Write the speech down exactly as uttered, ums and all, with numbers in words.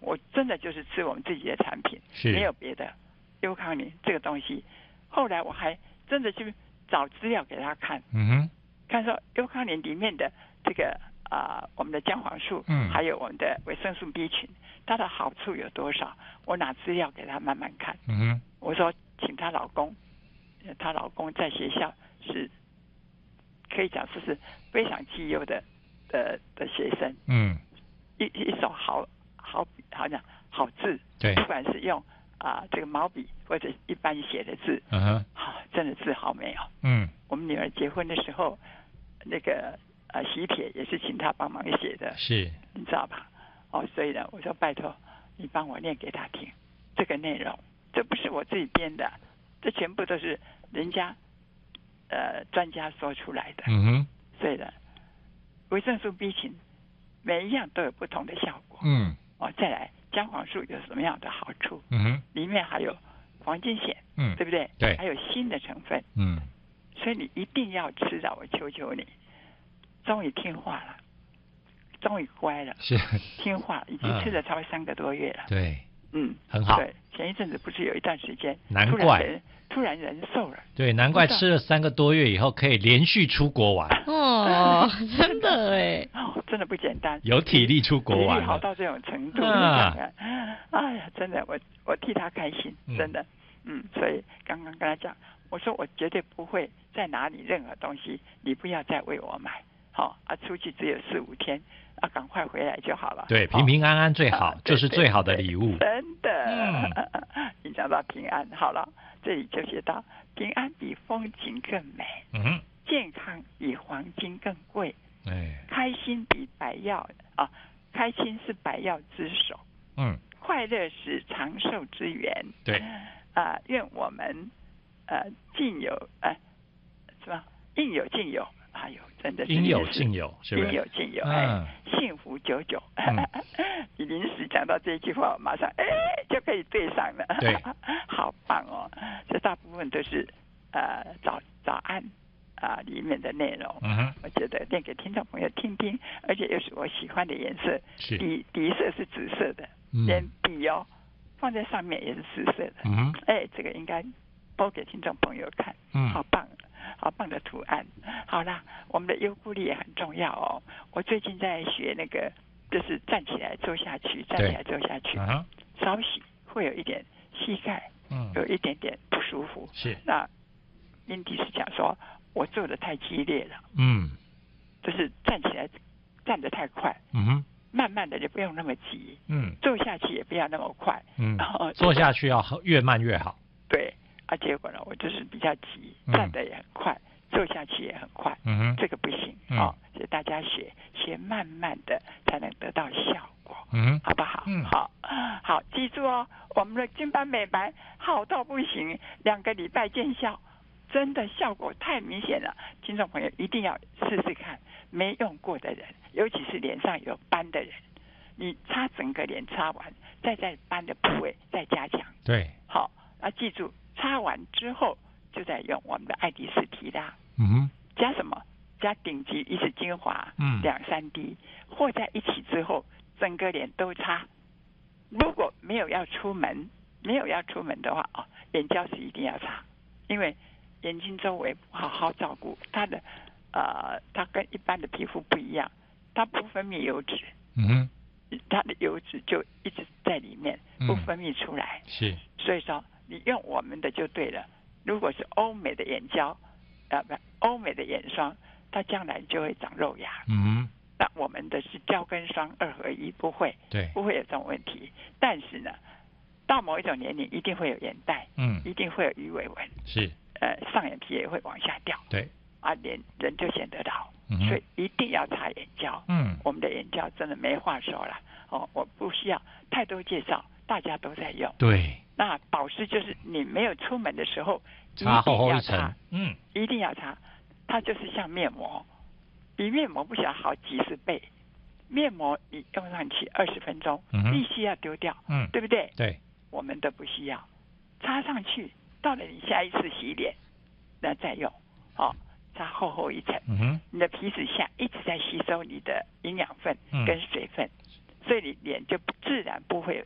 我真的就是吃我们自己的产品，没有别的。优康宁这个东西，后来我还真的去找资料给他看， 嗯哼， 看说优康宁里面的这个啊、呃，我们的姜黄素， 嗯， 还有我们的维生素 B 群，它的好处有多少？我拿资料给他慢慢看。 嗯哼， 我说请她老公，她老公在学校是可以讲说是非常绩优的的的学生， 嗯， 一一手好好好讲好字， 对， 不管是用啊、呃、这个毛笔或者一般写的字， 嗯哼， 好、啊、真的字好美哦。 嗯， 我们女儿结婚的时候，那个呃喜帖也是请她帮忙写的， 是， 你知道吧？哦，所以呢，我说拜托你帮我念给她听，这个内容这不是我自己编的，这全部都是人家呃专家说出来的。 嗯哼， 所以呢，维生素 B 群每一样都有不同的效果。 嗯， 哦，再来姜黄素有什么样的好处？ 嗯哼， 里面还有黄金酰， 嗯， 对不对？ 对， 还有锌的成分， 嗯， 所以你一定要吃的，我求求你，终于听话了，终于乖了， 是听话，已经吃了超过三个多月了。 对， 嗯， 很好。 对，前一阵子不是有一段时间， 难怪突然人突然人瘦了。 对，难怪吃了三个多月以后可以连续出国玩。 哦，真的哎， 哦，真的不简单， 有体力出国玩了， 体力好到这种程度， 啊、 你看看，哎呀，真的，我我替他开心，真的，嗯，嗯所以刚刚跟他讲，我说我绝对不会再拿你任何东西，你不要再为我买，好、哦、啊，出去只有四五天，啊，赶快回来就好了。 对，平平安安最好， 啊、 就是最好的礼物。 真的， 嗯， 你讲到平安，好了，这里就写到平安比风景更美， 嗯哼， 健康比黄金更贵， 哎， 开心比百药啊，开心是百药之首， 嗯， 快乐是长寿之源。 对， 啊、呃，愿我们呃尽有呃是吧？应有尽有，还有真的应有尽有，是不是？ 应有尽有， 嗯、 哎，幸福久久。嗯、你临时讲到这句话，我马上哎就可以对上了。 对， 好棒哦！这大部分都是呃早早安啊、呃、里面的内容。 嗯哼， 我觉得念给听众朋友听听，而且又是我喜欢的颜色，底底色是紫色的， 嗯、 连笔哦放在上面也是紫色的。 嗯， 哎，这个应该播给听众朋友看。 嗯， 好棒。好棒的图案。好啦，我们的优固力也很重要哦。我最近在学那个，就是站起来坐下去，站起来坐下去， uh-huh. 稍息会有一点膝盖， 嗯， 有一点点不舒服。 是。 那英迪是讲说，我做的太激烈了， 嗯， 就是站起来站得太快， 嗯哼， 慢慢的就不用那么急， 嗯， 坐下去也不要那么快， 嗯，坐下去要越慢越好。 对。啊，结果呢，我就是比较急，站得也很快，嗯、坐下去也很快， 嗯哼， 这个不行、 嗯、 哦，所以大家学学慢慢的才能得到效果， 嗯， 好不好？ 嗯， 好，好，记住哦，我们的金斑美白好到不行，两个礼拜见效，真的效果太明显了，听众朋友一定要试试看，没用过的人，尤其是脸上有斑的人，你擦整个脸擦完，再在斑的部位再加强， 对， 好，啊，记住。擦完之后，就在用我们的爱迪斯提拉， 嗯哼， 加什么？加顶级一次精华， 嗯， 两三滴，和在一起之后，整个脸都擦。如果没有要出门，没有要出门的话，哦，眼胶是一定要擦，因为眼睛周围好好照顾它的，呃，它跟一般的皮肤不一样，它不分泌油脂， 嗯哼， 它的油脂就一直在里面，不分泌出来， 嗯、是， 所以说。你用我们的就对了。如果是欧美的眼胶，啊不，欧美的眼霜，它将来就会长肉芽。 嗯， 那我们的是胶跟霜二合一，不会， 对， 不会有这种问题。但是呢，到某一种年龄一定会有眼袋， 嗯， 一定会有鱼尾纹， 是， 呃，上眼皮也会往下掉， 对， 啊，脸人就显得老， 嗯、 所以一定要擦眼胶。 嗯， 我们的眼胶真的没话说了哦，我不需要太多介绍，大家都在用。 对。 那保湿就是你没有出门的时候擦厚厚一层，嗯， 一定要擦，它就是像面膜，比面膜不晓得好几十倍。面膜你用上去二十分钟， 嗯、 必须要丢掉， 嗯， 对不对？ 对， 我们都不需要，擦上去，到了你下一次洗脸，那再用，哦，擦厚厚一层， 嗯哼， 你的皮脂下一直在吸收你的营养分跟水分。嗯所以你脸就自然不会